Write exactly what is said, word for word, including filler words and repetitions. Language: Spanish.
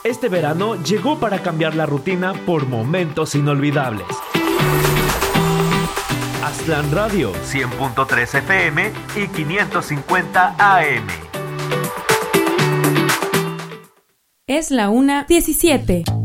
Este verano llegó para cambiar la rutina por momentos inolvidables. Aztlán Radio, cien punto tres F M y quinientos cincuenta A M. Es la una diecisiete.